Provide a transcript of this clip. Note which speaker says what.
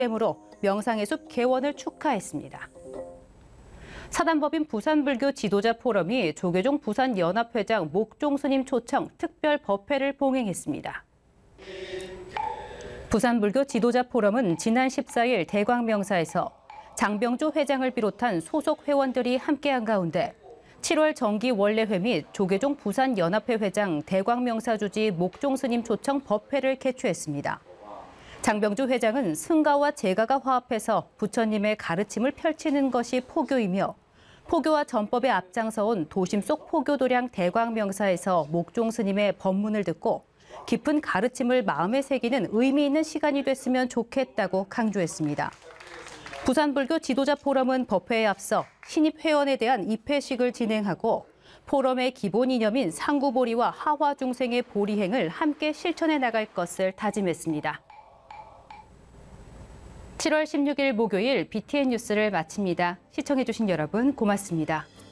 Speaker 1: 됨으로 명상의 숲 개원을 축하했습니다. 사단법인 부산불교 지도자 포럼이 조계종 부산연합회장 목종 스님 초청 특별 법회를 봉행했습니다. 부산불교 지도자 포럼은 지난 14일 대광명사에서 장병조 회장을 비롯한 소속 회원들이 함께한 가운데 7월 정기 원래회 및 조계종 부산연합회 회장 대광명사 주지 목종 스님 초청 법회를 개최했습니다. 장병조 회장은 승가와 제가가 화합해서 부처님의 가르침을 펼치는 것이 포교이며 포교와 전법에 앞장서온 도심 속 포교도량 대광명사에서 목종 스님의 법문을 듣고 깊은 가르침을 마음에 새기는 의미 있는 시간이 됐으면 좋겠다고 강조했습니다. 부산불교 지도자 포럼은 법회에 앞서 신입 회원에 대한 입회식을 진행하고 포럼의 기본 이념인 상구보리와 하화중생의 보리행을 함께 실천해 나갈 것을 다짐했습니다. 7월 16일 목요일 BTN 뉴스를 마칩니다. 시청해주신 여러분 고맙습니다.